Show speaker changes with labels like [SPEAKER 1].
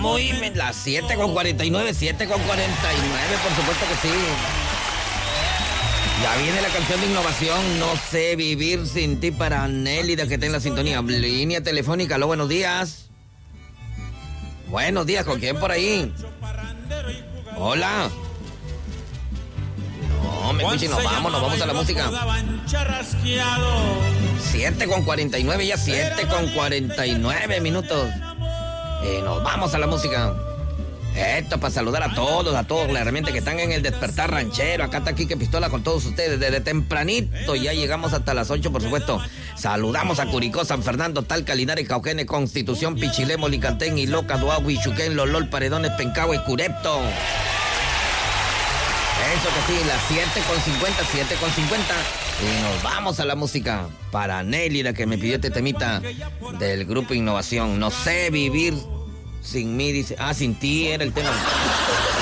[SPEAKER 1] Muy bien, las 7:49, 7:49, por supuesto que sí. Ya viene la canción de innovación, No sé vivir sin ti, para Nélida, que está en la sintonía. Línea telefónica, aló, buenos días. Buenos días, ¿con quién por ahí? Hola. No, me escuchen, nos vamos a la música. 7:49, ya 7:49 minutos. Nos vamos a la música. Esto para saludar a todos, claramente, que están en el despertar ranchero. Acá está Quique Pistola con todos ustedes desde tempranito. Ya llegamos hasta las 8, por supuesto. Saludamos a Curicó, San Fernando, Talca, Linares, Cauquenes, Constitución, Pichilé, Molicantén, Iloca, Duagui, Chuquén, Lolol, Paredones, Pencahue, Curepto. Eso que sí, las 7:50. Y nos vamos a la música para Nélida, que me pidió este temita del grupo Innovación. No sé vivir sin mí, dice. Sin ti era el tema.